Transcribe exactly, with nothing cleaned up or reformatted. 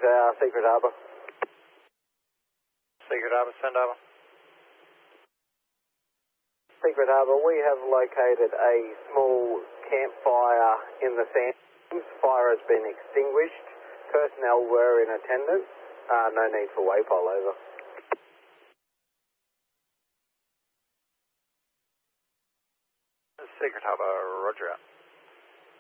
uh, Secret Harbour. Secret Harbour, send over. Secret Harbour, we have located a small campfire in the sands. Fire has been extinguished. Personnel were in attendance. Uh, no need for waypole, over. Secret Harbour, roger out.